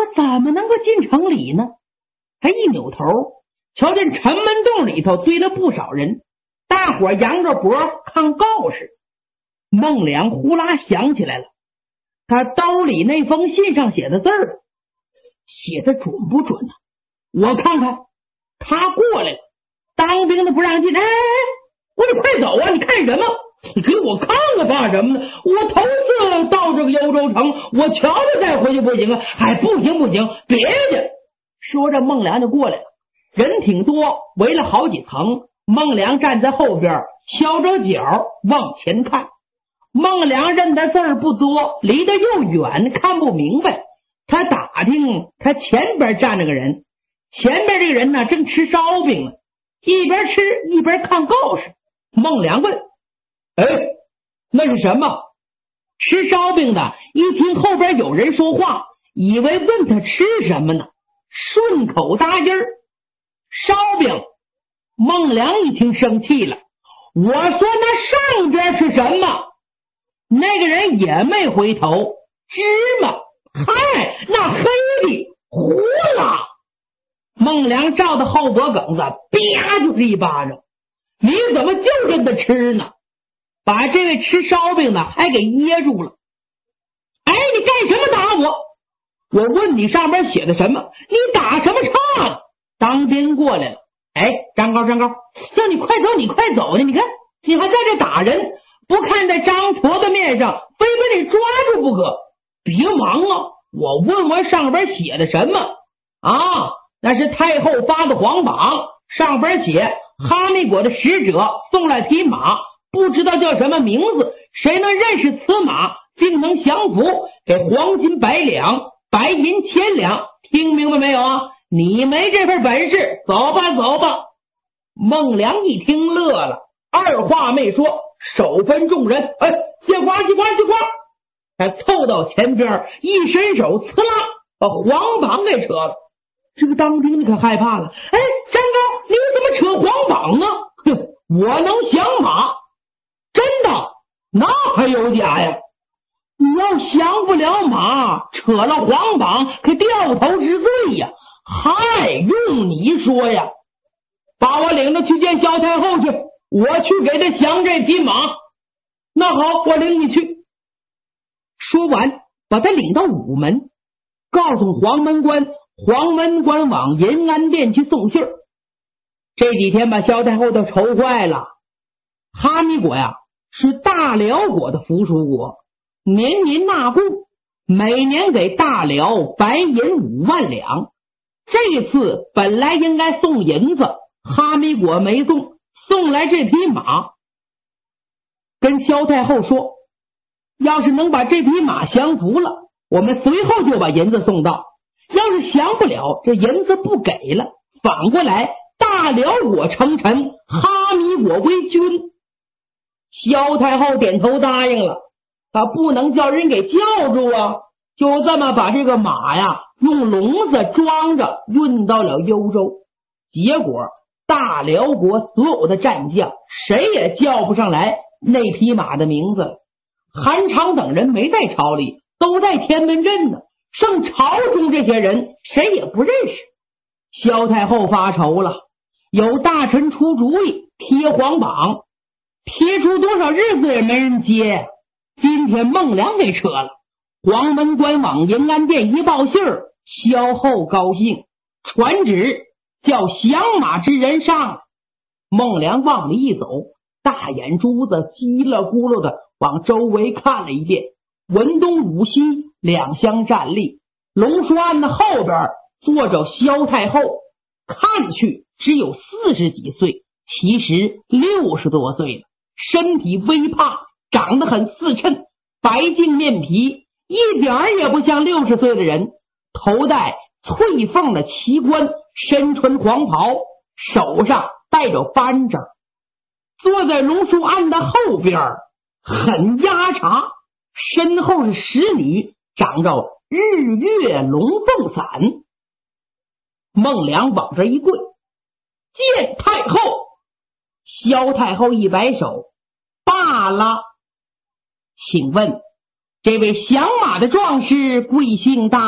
怎么能够进城里呢？他一扭头，瞧见城门洞里头堆了不少人，大伙扬着脖看告示。孟良呼啦想起来了，他兜里那封信上写的字儿，写的准不准呢？我看看。他过来了，当兵的不让进。哎，我说快走啊！你看什么？你给我看看怕什么呢？我头次到这个幽州城，我瞧瞧再回去不行啊？还不行，别去！说着，孟良就过来了，人挺多，围了好几层。孟良站在后边，翘着脚往前看。孟良认的字儿不多，离得又远，看不明白。他打听，他前边站着个人，前边这个人呢正吃烧饼呢，一边吃一边看告示。孟良问：“哎，那是什么？”吃烧饼的一听后边有人说话，以为问他吃什么呢，顺口答音儿：“烧饼。”孟良一听生气了，我说那上边是什么？那个人也没回头，芝麻。嗨，那黑的糊了。孟良照着后脖梗子啪就是一巴掌，你怎么就跟他吃呢？把这位吃烧饼的还给噎住了。哎，你干什么打我？我问你上边写的什么？你打什么岔呢？当兵过来了。哎，张高，叫你快走呢！你看你还在这打人，不看在张婆的面上，非把你抓住不可。别忙啊，我问上边写的什么啊？那是太后发的皇榜，上边写哈密果的使者送来匹马，不知道叫什么名字，谁能认识此马，并能降服，给黄金100两，白银1000两。听明白没有啊？你没这份本事，走吧。孟良一听乐了，二话没说，手分众人，哎，借花。他凑到前边，一伸手，呲啦，把皇榜给扯了。这个当兵的可害怕了。哎，张高，你怎么扯皇榜呢？哼，我能降马，真的，哪还有假呀？你要降不了马，扯了皇榜，可掉头之罪呀！嗨，用你说呀！把我领着去见萧太后去，我去给他降这匹马。那好，我领你去。说完，把他领到午门，告诉黄门官往银安殿去送信儿。这几天把萧太后都愁坏了。哈密国呀，是大辽国的附属国，年年纳贡，每年给大辽白银5万两。这次本来应该送银子，哈密国没送，送来这匹马。跟萧太后说，要是能把这匹马降服了，我们随后就把银子送到；要是降不了，这银子不给了，反过来大辽国称臣，哈密国为君。萧太后点头答应了，他不能叫人给叫住啊，就这么把这个马呀用笼子装着运到了幽州。结果大辽国所有的战将谁也叫不上来那匹马的名字。韩常等人没在朝里，都在天门镇呢，剩朝中这些人谁也不认识。萧太后发愁了，有大臣出主意贴皇榜，贴出多少日子也没人接。今天孟良给扯了，黄门官往银安殿一报信儿，萧后高兴，传旨叫降马之人上。孟良往里一走，大眼珠子叽了咕噜的往周围看了一遍，文东武西两相站立，龙书案的后边坐着萧太后，看去只有40几岁，其实60多岁了，身体微胖，长得很四衬，白净面皮，一点也不像60岁的人，头戴翠凤的旗冠，身穿黄袍，手上戴着扳指，坐在龙书案的后边很压茶，身后是使女，长着日月龙凤伞。孟良往这一跪，见太后。萧太后一摆手，罢了。请问这位降马的壮士贵姓大？